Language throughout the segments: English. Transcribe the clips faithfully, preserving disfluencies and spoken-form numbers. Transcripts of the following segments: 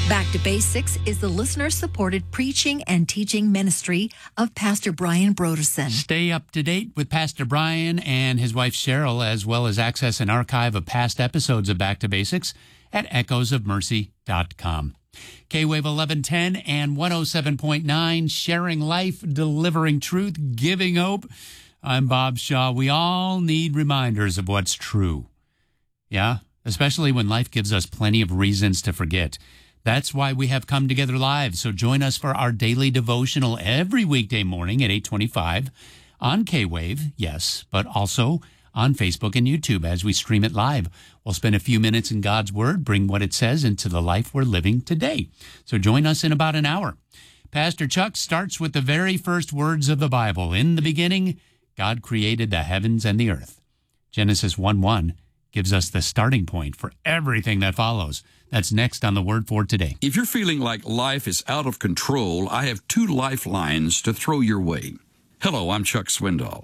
Back to Basics is the listener-supported preaching and teaching ministry of Pastor Brian Brodersen. Stay up to date with Pastor Brian and his wife Cheryl, as well as access an archive of past episodes of Back to Basics at echoes of mercy dot com. K-Wave eleven ten and one oh seven point nine, sharing life, delivering truth, giving hope. I'm Bob Shaw. We all need reminders of what's true. Yeah, especially when life gives us plenty of reasons to forget. That's why we have come together live. So join us for our daily devotional every weekday morning at eight twenty-five on K-Wave, yes, but also on Facebook and YouTube as we stream it live. We'll spend a few minutes in God's Word, bring what it says into the life we're living today. So join us in about an hour. Pastor Chuck starts with the very first words of the Bible. In the beginning, God created the heavens and the earth. Genesis one one gives us the starting point for everything that follows. That's next on the Word for today. If you're feeling like life is out of control, I have two lifelines to throw your way. Hello, I'm Chuck Swindoll.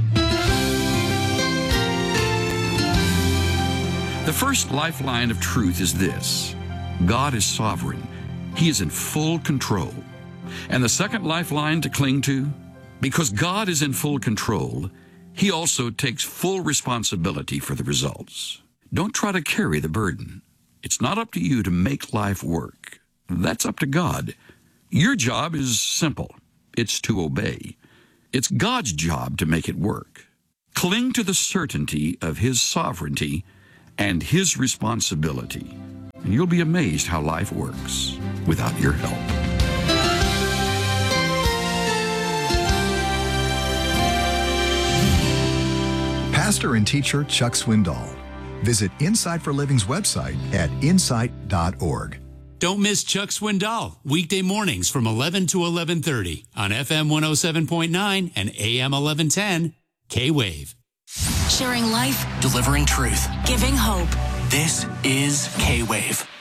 The first lifeline of truth is this: God is sovereign. He is in full control. And the second lifeline to cling to: because God is in full control, He also takes full responsibility for the results. Don't try to carry the burden. It's not up to you to make life work. That's up to God. Your job is simple. It's to obey. It's God's job to make it work. Cling to the certainty of His sovereignty and His responsibility, and you'll be amazed how life works without your help. Pastor and teacher Chuck Swindoll. Visit Insight for Living's website at insight dot org. Don't miss Chuck Swindoll, weekday mornings from eleven to eleven thirty on F M one oh seven point nine and A M eleven ten, K-Wave. Sharing life, delivering truth, giving hope. This is K-Wave.